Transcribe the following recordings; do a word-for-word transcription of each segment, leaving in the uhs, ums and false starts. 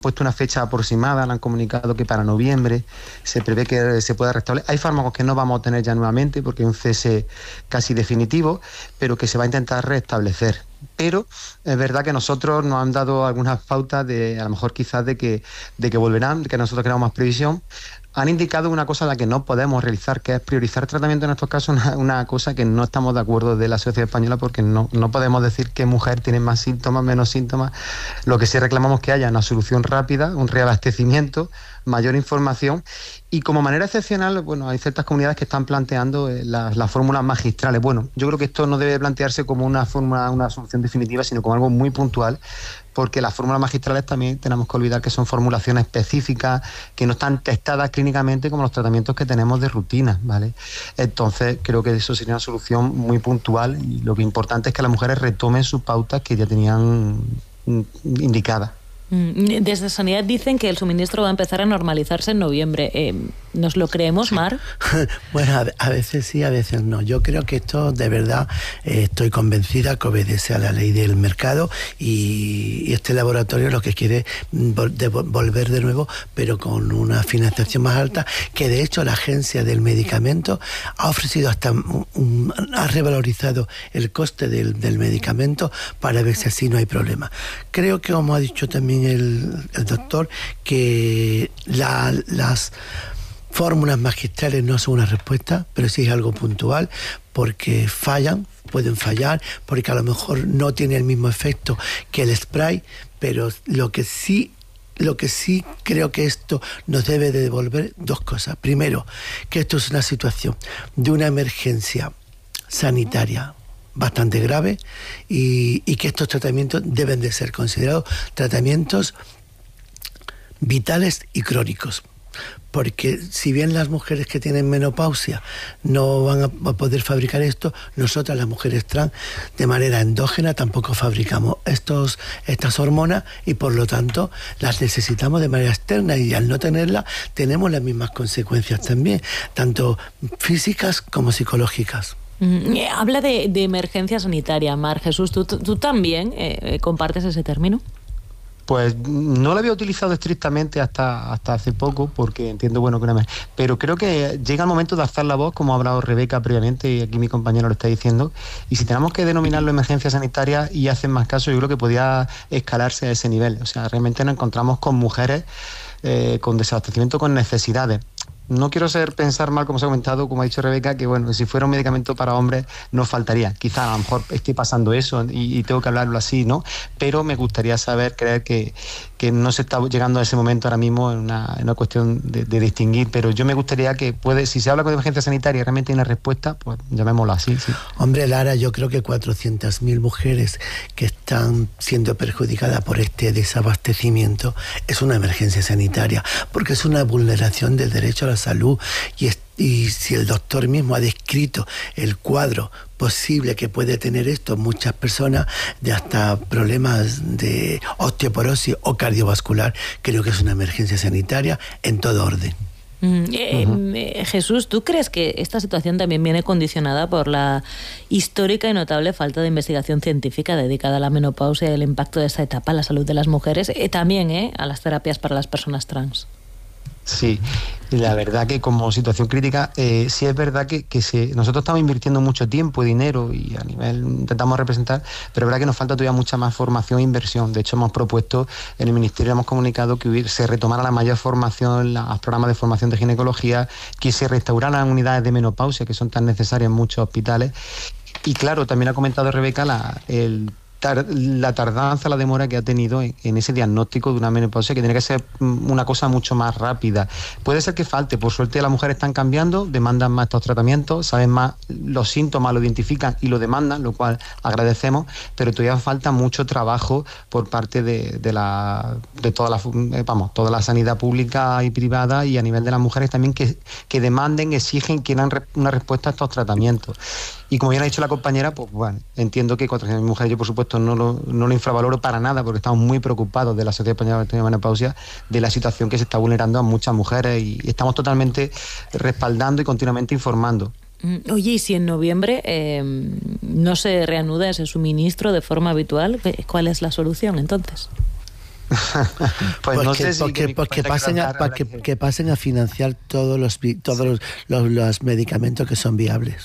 puesto una fecha aproximada, le han comunicado que para noviembre se prevé que se pueda restablecer. Hay fármacos que no vamos a tener ya nuevamente porque es un cese casi definitivo, pero que se va a intentar restablecer. Pero es verdad que nosotros nos han dado algunas pautas de, a lo mejor quizás de que, de que volverán, de que nosotros queramos más previsión. Han indicado una cosa a la que no podemos realizar, que es priorizar tratamiento en estos casos, una, una cosa que no estamos de acuerdo de la sociedad española, porque no, no podemos decir que mujer tiene más síntomas, menos síntomas. Lo que sí reclamamos es que haya una solución rápida, un reabastecimiento, mayor información, y como manera excepcional, bueno, hay ciertas comunidades que están planteando eh, las, las fórmulas magistrales. Bueno, yo creo que esto no debe plantearse como una fórmula, una solución definitiva, sino como algo muy puntual, porque las fórmulas magistrales también tenemos que olvidar que son formulaciones específicas, que no están testadas clínicamente como los tratamientos que tenemos de rutina, ¿vale? Entonces creo que eso sería una solución muy puntual, y lo que es importante es que las mujeres retomen sus pautas que ya tenían indicadas. Desde Sanidad dicen que el suministro va a empezar a normalizarse en noviembre. Eh, ¿Nos lo creemos, Mar? Bueno, a, a veces sí, a veces no. Yo creo que esto, de verdad, eh, estoy convencida que obedece a la ley del mercado, y, y este laboratorio lo que quiere vol- de, volver de nuevo, pero con una financiación más alta, que de hecho la Agencia del Medicamento ha ofrecido hasta, un, un, ha revalorizado el coste del, del medicamento para ver si así no hay problema. Creo que, como ha dicho también el, el doctor, que la, las fórmulas magistrales no son una respuesta, pero sí es algo puntual, porque fallan, pueden fallar, porque a lo mejor no tiene el mismo efecto que el spray, pero lo que sí Lo que sí creo que esto nos debe de devolver dos cosas. Primero, que esto es una situación de una emergencia sanitaria bastante grave, y, y que estos tratamientos deben de ser considerados tratamientos vitales y crónicos. Porque si bien las mujeres que tienen menopausia no van a poder fabricar esto, nosotras las mujeres trans de manera endógena tampoco fabricamos estos, estas hormonas, y por lo tanto las necesitamos de manera externa, y al no tenerlas tenemos las mismas consecuencias también, tanto físicas como psicológicas. Mm, eh, habla de, de emergencia sanitaria, Mar. Jesús, ¿tú, tú también eh, compartes ese término? Pues no lo había utilizado estrictamente hasta, hasta hace poco, porque entiendo, bueno, que una... pero creo que llega el momento de alzar la voz, como ha hablado Rebeca previamente, y aquí mi compañero lo está diciendo, y si tenemos que denominarlo emergencia sanitaria y hacen más caso, yo creo que podía escalarse a ese nivel. O sea, realmente nos encontramos con mujeres eh, con desabastecimiento, con necesidades. No quiero ser pensar mal, como se ha comentado, como ha dicho Rebeca, que bueno, si fuera un medicamento para hombres nos faltaría. Quizá a lo mejor esté pasando eso y, y tengo que hablarlo así, ¿no? Pero me gustaría saber, creer que, que no se está llegando a ese momento ahora mismo en una, en una cuestión de, de distinguir, pero yo me gustaría que puede, si se habla con emergencia sanitaria y realmente hay una respuesta, pues llamémoslo así, sí. Hombre, Lara, yo creo que cuatrocientas mil mujeres que están siendo perjudicadas por este desabastecimiento es una emergencia sanitaria, porque es una vulneración del derecho a la salud, y, es, y si el doctor mismo ha descrito el cuadro posible que puede tener esto muchas personas, de hasta problemas de osteoporosis o cardiovascular, creo que es una emergencia sanitaria en todo orden. Mm, eh, uh-huh. eh, Jesús, ¿tú crees que esta situación también viene condicionada por la histórica y notable falta de investigación científica dedicada a la menopausia y el impacto de esta etapa en la salud de las mujeres, eh, también eh, a las terapias para las personas trans? Sí, la verdad que como situación crítica, eh, sí es verdad que, que se, nosotros estamos invirtiendo mucho tiempo y dinero, y a nivel intentamos representar, pero es verdad que nos falta todavía mucha más formación e inversión. De hecho, hemos propuesto, en el Ministerio hemos comunicado que hubiera, se retomara la mayor formación, los programas de formación de ginecología, que se restauraran las unidades de menopausia, que son tan necesarias en muchos hospitales. Y claro, también ha comentado Rebeca la, el la tardanza, la demora que ha tenido en, en ese diagnóstico de una menopausia, que tiene que ser una cosa mucho más rápida. Puede ser que falte, por suerte las mujeres están cambiando, demandan más estos tratamientos, saben más los síntomas, lo identifican y lo demandan, lo cual agradecemos, pero todavía falta mucho trabajo por parte de, de la de toda la vamos, toda la sanidad pública y privada, y a nivel de las mujeres también, que, que demanden, exigen, quieran una respuesta a estos tratamientos. Y como bien ha dicho la compañera, pues bueno, entiendo que cuatrocientas mil mujeres, yo por supuesto no lo, no lo infravaloro para nada, porque estamos muy preocupados de la Sociedad Española de Menopausia, de la situación que se está vulnerando a muchas mujeres, y estamos totalmente respaldando y continuamente informando. Oye, y si en noviembre eh, no se reanuda ese suministro de forma habitual, ¿cuál es la solución entonces? pues porque, no sé si porque, que porque pasen a, para que, que pasen a financiar todos los todos los, los, los medicamentos que son viables.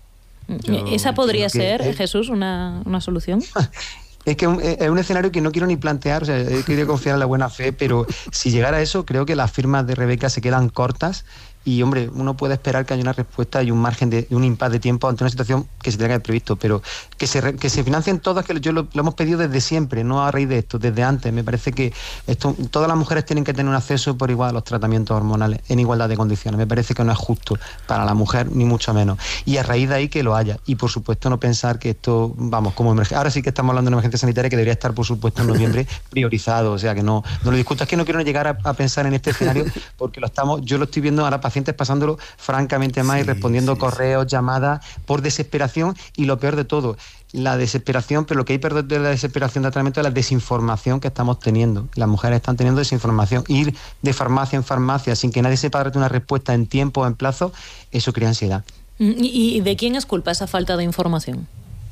Yo ¿Esa podría ser, que, Jesús, una, una solución? Es que es un escenario que no quiero ni plantear, o sea, he querido confiar en la buena fe, pero si llegara a eso, creo que las firmas de Rebeca se quedan cortas y, hombre, uno puede esperar que haya una respuesta y un margen de un impasse de tiempo ante una situación que se tenga que haber previsto, pero que se, que se financien todas, que yo lo, lo hemos pedido desde siempre, no a raíz de esto, desde antes. Me parece que esto, todas las mujeres tienen que tener un acceso por igual a los tratamientos hormonales, en igualdad de condiciones. Me parece que no es justo para la mujer, ni mucho menos. Y a raíz de ahí que lo haya. Y, por supuesto, no pensar que esto, vamos, como emergencia. Ahora sí que estamos hablando de una emergencia sanitaria que debería estar, por supuesto, en noviembre priorizado. O sea, que no, no lo discuto. Es que no quiero llegar a, a pensar en este escenario porque lo estamos, yo lo estoy viendo ahora pacientes pasándolo francamente mal, sí, y respondiendo sí, correos, sí. llamadas por desesperación, y lo peor de todo, la desesperación, pero lo que hay peor de la desesperación de tratamiento es la desinformación que estamos teniendo. Las mujeres están teniendo desinformación. Ir de farmacia en farmacia sin que nadie sepa darte una respuesta en tiempo o en plazo, eso crea ansiedad. ¿Y de quién es culpa esa falta de información?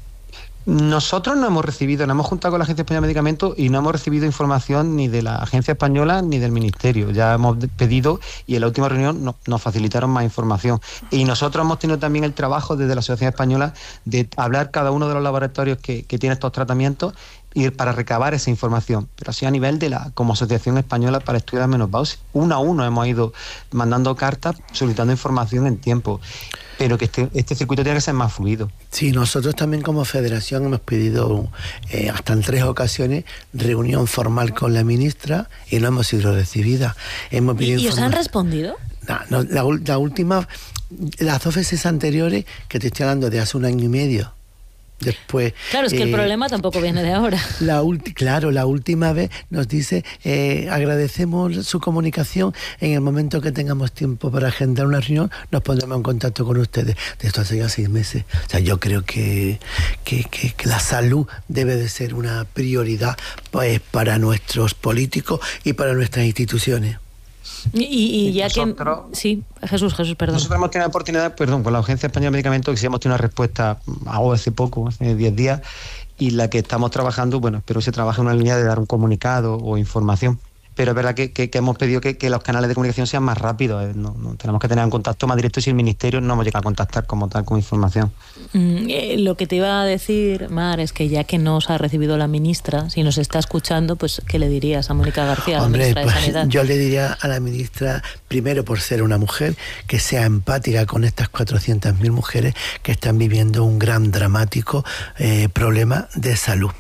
Nosotros no hemos recibido, nos hemos juntado con la Agencia Española de Medicamentos y no hemos recibido información ni de la Agencia Española ni del Ministerio. Ya hemos pedido y en la última reunión no, nos facilitaron más información. Y nosotros hemos tenido también el trabajo desde la Asociación Española de hablar cada uno de los laboratorios que, que tiene estos tratamientos y para recabar esa información, pero así a nivel de la como Asociación Española para Estudiar la Menopausia. Uno a uno hemos ido mandando cartas solicitando información en tiempo, pero que este, este circuito tiene que ser más fluido. Sí, nosotros también como federación hemos pedido eh, hasta en tres ocasiones reunión formal con la ministra y no hemos sido recibidas. Hemos pedido ¿Y, ¿Y os han respondido? No, no, la, la última, las dos veces anteriores, que te estoy hablando de hace un año y medio. Después, claro, es que eh, el problema tampoco viene de ahora. La ulti, claro, la última vez nos dice, eh, agradecemos su comunicación, en el momento que tengamos tiempo para agendar una reunión, nos pondremos en contacto con ustedes. De esto hace ya seis meses. O sea, yo creo que, que, que, que la salud debe de ser una prioridad, pues, para nuestros políticos y para nuestras instituciones. Y, y, y ya nosotros, que... Sí, Jesús, Jesús, perdón. Nosotros hemos tenido la oportunidad, perdón, con la Agencia Española de Medicamentos, que sí hemos tenido una respuesta hace poco, hace diez días, y la que estamos trabajando, bueno, espero que se trabaje en una línea de dar un comunicado o información. Pero es verdad que, que, que hemos pedido que, que los canales de comunicación sean más rápidos. No, no, tenemos que tener un contacto más directo si el Ministerio no hemos llegado a contactar como tal con información. Mm, eh, lo que te iba a decir, Mar, es que ya que no os ha recibido la ministra, si nos está escuchando, pues ¿qué le dirías a Mónica García, Hombre, la ministra pues, de Sanidad? Yo le diría a la ministra, primero por ser una mujer, que sea empática con estas cuatrocientas mil mujeres que están viviendo un gran dramático eh, problema de salud.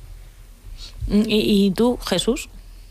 ¿Y, y tú, Jesús?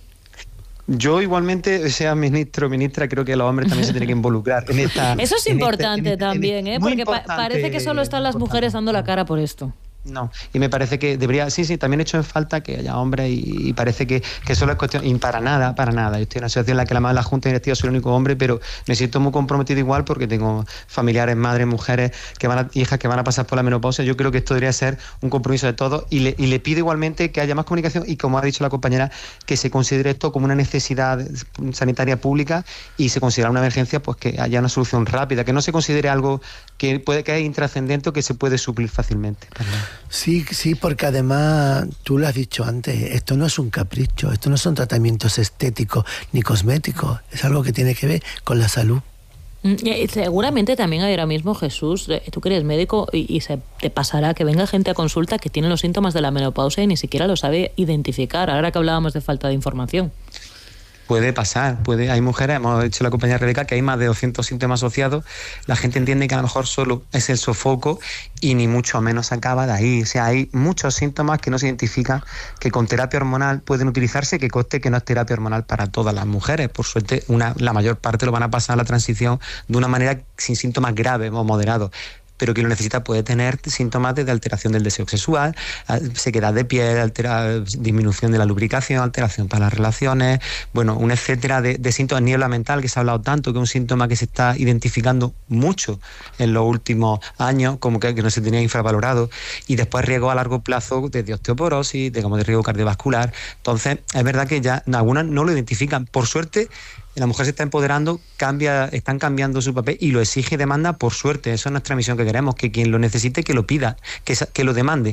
Yo igualmente, sea ministro o ministra, creo que los hombres también se tienen que involucrar en esta... Eso es importante este, también, ¿eh? Porque pa parece que solo están las mujeres dando la cara por esto. No, y me parece que debería, sí, sí, también he hecho en falta que haya hombres y, y parece que, que solo es cuestión, y para nada, para nada. Yo estoy en una situación en la que la, la Junta Directiva soy el único hombre, pero me siento muy comprometido igual porque tengo familiares, madres, mujeres, que van a, hijas que van a pasar por la menopausia. Yo creo que esto debería ser un compromiso de todos y le, y le pido igualmente que haya más comunicación y, como ha dicho la compañera, que se considere esto como una necesidad sanitaria pública y se considera una emergencia, pues que haya una solución rápida, que no se considere algo que puede que es intrascendente o que se puede suplir fácilmente. Perdón. Sí, sí, porque además, tú lo has dicho antes, esto no es un capricho, esto no son tratamientos estéticos ni cosméticos, es algo que tiene que ver con la salud. Seguramente también ahora mismo, Jesús, tú que eres médico y, y se te pasará que venga gente a consulta que tiene los síntomas de la menopausia y ni siquiera lo sabe identificar, ahora que hablábamos de falta de información. Puede pasar, puede, hay mujeres, hemos dicho la compañera Rebeca que hay más de doscientos síntomas asociados, la gente entiende que a lo mejor solo es el sofoco y ni mucho menos acaba de ahí, o sea, hay muchos síntomas que no se identifican, que con terapia hormonal pueden utilizarse, que conste que no es terapia hormonal para todas las mujeres, por suerte una, la mayor parte lo van a pasar a la transición de una manera sin síntomas graves o moderados, pero que lo necesita puede tener síntomas de alteración del deseo sexual, sequedad de piel, altera, disminución de la lubricación, alteración para las relaciones, bueno, un etcétera de, de síntomas, niebla mental, que se ha hablado tanto, que es un síntoma que se está identificando mucho en los últimos años, como que, que no se tenía infravalorado, y después riesgo a largo plazo de osteoporosis, digamos de riesgo cardiovascular. Entonces, es verdad que ya algunas no lo identifican. Por suerte, la mujer se está empoderando, cambia, están cambiando su papel y lo exige y demanda, por suerte. Esa es nuestra misión que queremos, que quien lo necesite, que lo pida, que, que lo demande.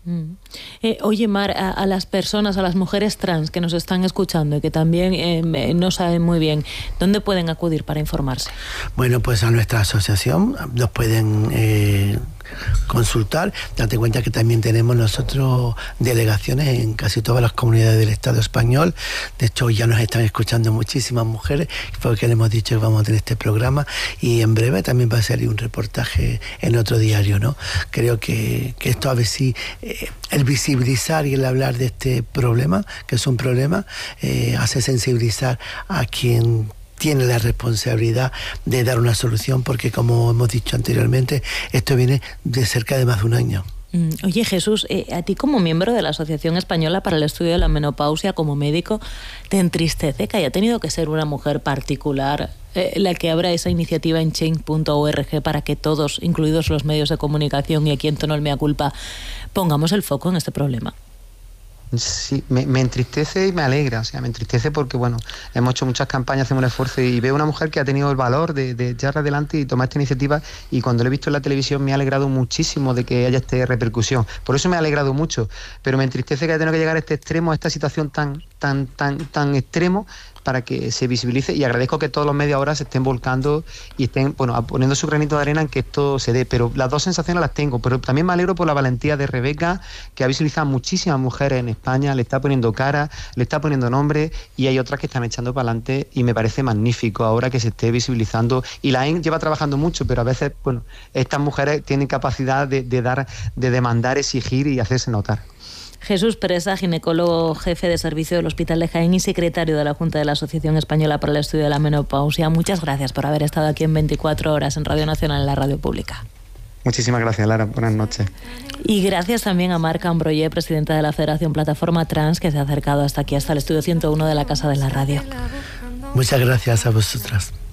Mm. Eh, oye, Mar, a, a las personas, a las mujeres trans que nos están escuchando y que también eh, no saben muy bien, ¿dónde pueden acudir para informarse? Bueno, pues a nuestra asociación nos pueden eh, consultar. Date cuenta que también tenemos nosotros delegaciones en casi todas las comunidades del Estado español. De hecho, ya nos están escuchando muchísimas mujeres, porque le hemos dicho que vamos a tener este programa, y en breve también va a salir un reportaje en otro diario, ¿no? Creo que, que esto a ver si eh, el visibilizar y el hablar de este problema, que es un problema, eh, hace sensibilizar a quien tiene la responsabilidad de dar una solución, porque como hemos dicho anteriormente, esto viene de cerca de más de un año. Oye, Jesús, eh, a ti como miembro de la Asociación Española para el Estudio de la Menopausia, como médico, ¿te entristece que haya tenido que ser una mujer particular eh, la que abra esa iniciativa en change punto org para que todos, incluidos los medios de comunicación y aquí en Tono el Mea Culpa, pongamos el foco en este problema? Sí, me, me entristece y me alegra. O sea, me entristece porque, bueno, hemos hecho muchas campañas, hacemos un esfuerzo, y veo una mujer que ha tenido el valor de, de echar adelante y tomar esta iniciativa, y cuando lo he visto en la televisión me ha alegrado muchísimo de que haya esta repercusión. Por eso me ha alegrado mucho, pero me entristece que haya tenido que llegar a este extremo, a esta situación tan, tan, tan, tan extremo, para que se visibilice, y agradezco que todos los medios ahora se estén volcando y estén, bueno, poniendo su granito de arena en que esto se dé, pero las dos sensaciones las tengo. Pero también me alegro por la valentía de Rebeca, que ha visibilizado a muchísimas mujeres en España, le está poniendo cara, le está poniendo nombre, y hay otras que están echando para adelante, y me parece magnífico ahora que se esté visibilizando. Y la A E N lleva trabajando mucho, pero a veces, bueno, estas mujeres tienen capacidad de, de dar, de demandar, exigir y hacerse notar. Jesús Presa, ginecólogo jefe de servicio del Hospital de Jaén y secretario de la Junta de la Asociación Española para el Estudio de la Menopausia, muchas gracias por haber estado aquí en veinticuatro horas en Radio Nacional, en la radio pública. Muchísimas gracias, Lara. Buenas noches. Y gracias también a Mar Cambroyer, presidenta de la Federación Plataforma Trans, que se ha acercado hasta aquí, hasta el estudio ciento uno de la Casa de la Radio. Muchas gracias a vosotras.